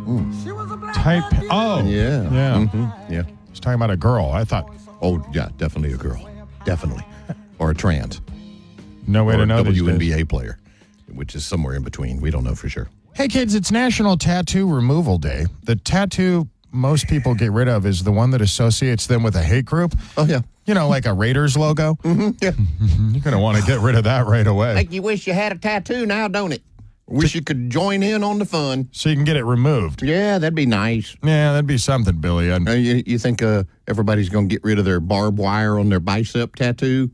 Type. Oh. Yeah. Yeah. Mm-hmm. Yeah. He's talking about a girl. I thought. Oh, yeah, definitely a girl. Definitely. Or a trans. No way or to know. a these days. WNBA player, which is somewhere in between. We don't know for sure. Hey, kids, it's National Tattoo Removal Day. The tattoo most people get rid of is the one that associates them with a hate group. Oh, yeah. You know, like a Raiders logo. Mm-hmm. Yeah. You're going to want to get rid of that right away. Like you wish you had a tattoo now, don't it? Wish you could join in on the fun. So you can get it removed. Yeah, that'd be nice. Yeah, that'd be something, Billy. You think everybody's going to get rid of their barbed wire on their bicep tattoo?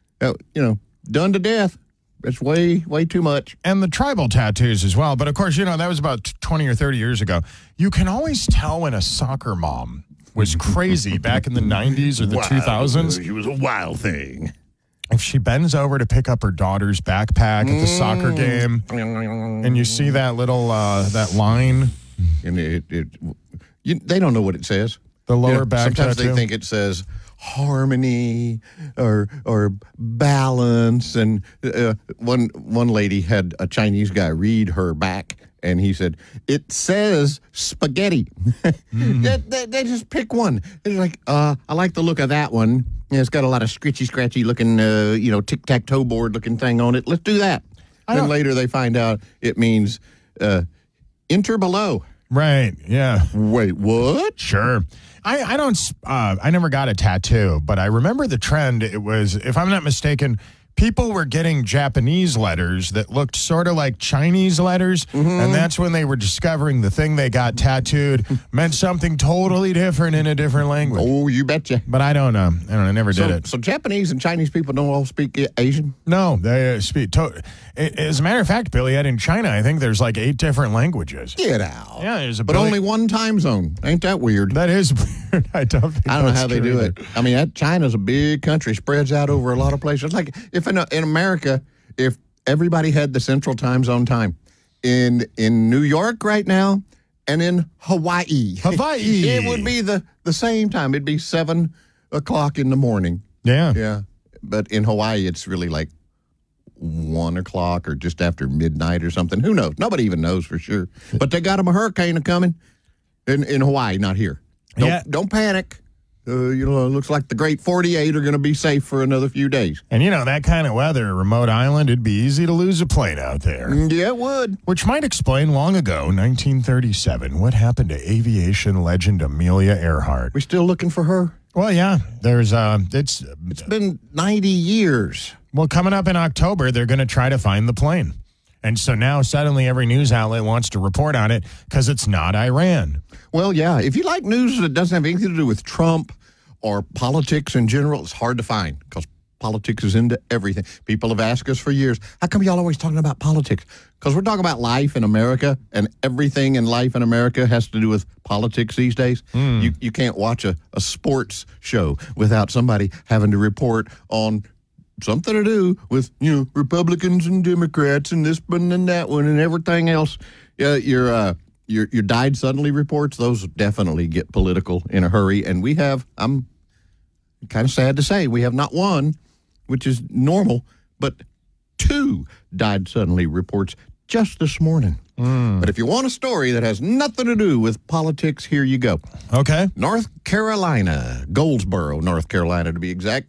Done to death. It's way too much. And the tribal tattoos as well. But, of course, that was about 20 or 30 years ago. You can always tell when a soccer mom was crazy back in the 90s or the 2000s. She was a wild thing. If she bends over to pick up her daughter's backpack at the soccer game, and you see that little that line, and they don't know what it says. The lower back sometimes tattoo. They think it says harmony or balance. And one lady had a Chinese guy read her back, and he said, "It says spaghetti." They just pick one. It's like, I like the look of that one. Yeah, it's got a lot of scratchy looking, tic-tac-toe board looking thing on it. Let's do that. Then later they find out it means enter below. Right, yeah. Wait, what? Sure. I never got a tattoo, but I remember the trend. It was, if I'm not mistaken, people were getting Japanese letters that looked sort of like Chinese letters, and that's when they were discovering the thing they got tattooed meant something totally different in a different language. Oh, you betcha. But I don't know. I never did it. So Japanese and Chinese people don't all speak Asian? No, they speak. As a matter of fact, Billy, in China, I think there's like 8 different languages. Get out. Yeah, there's but only one time zone. Ain't that weird? That is weird. I don't know how they do it. I mean, China's a big country, spreads out over a lot of places. Like if in America, if everybody had the Central Time Zone time in New York right now and in Hawaii, it would be the same time. It'd be 7 o'clock in the morning. Yeah. Yeah. But in Hawaii, it's really like 1 o'clock or just after midnight or something. Who knows? Nobody even knows for sure. But they got them a hurricane coming in Hawaii, not here. Don't panic. It looks like the Great 48 are going to be safe for another few days. And, that kind of weather, a remote island, it'd be easy to lose a plane out there. Yeah, it would. Which might explain long ago, 1937, what happened to aviation legend Amelia Earhart. We still looking for her? Well, yeah. There's it's been 90 years. Well, coming up in October, they're going to try to find the plane. And so now suddenly every news outlet wants to report on it because it's not Iran. Well, yeah. If you like news that doesn't have anything to do with Trump or politics in general, it's hard to find because politics is into everything. People have asked us for years, how come y'all always talking about politics? Because we're talking about life in America, and everything in life in America has to do with politics these days. You can't watch a sports show without somebody having to report on something to do with, Republicans and Democrats and this one and that one and everything else. Your died suddenly reports, those definitely get political in a hurry. And I'm kind of sad to say, we have not one, which is normal, but 2 died suddenly reports just this morning. But if you want a story that has nothing to do with politics, here you go. Okay. North Carolina, Goldsboro, North Carolina to be exact.